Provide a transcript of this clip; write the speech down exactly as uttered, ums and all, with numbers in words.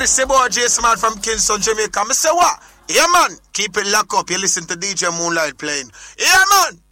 Yes, the boy Jason man from Kingston, Jamaica. I say what? Yeah, man. Keep it locked up. You listen to D J Moonlight playing. Yeah, man.